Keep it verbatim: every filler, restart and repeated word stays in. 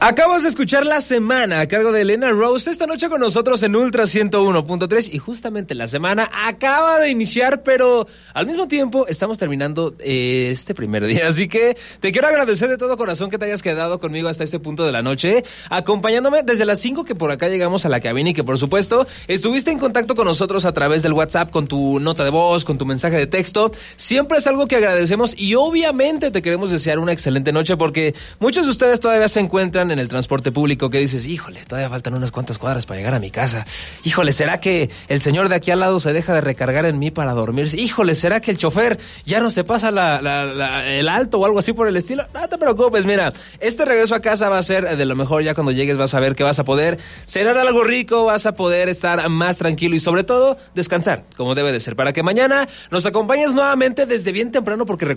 Acabas de escuchar La Semana a cargo de Elena Rose esta noche con nosotros en Ultra ciento uno punto tres y justamente la semana acaba de iniciar, pero al mismo tiempo estamos terminando eh, este primer día, así que te quiero agradecer de todo corazón que te hayas quedado conmigo hasta este punto de la noche, acompañándome desde las cinco que por acá llegamos a la cabina y que por supuesto estuviste en contacto con nosotros a través del WhatsApp, con tu nota de voz, con tu mensaje de texto. Siempre es algo que agradecemos y obviamente te queremos desear una excelente noche porque muchos de ustedes todavía se encuentran en el transporte público que dices, híjole, todavía faltan unas cuantas cuadras para llegar a mi casa. Híjole, ¿será que el señor de aquí al lado se deja de recargar en mí para dormirse? Híjole, ¿será que el chofer ya no se pasa la, la, la, el alto o algo así por el estilo? No te preocupes, mira, este regreso a casa va a ser de lo mejor. Ya cuando llegues vas a ver que vas a poder cenar algo rico, vas a poder estar más tranquilo y sobre todo descansar como debe de ser, para que mañana nos acompañes nuevamente desde bien temprano, porque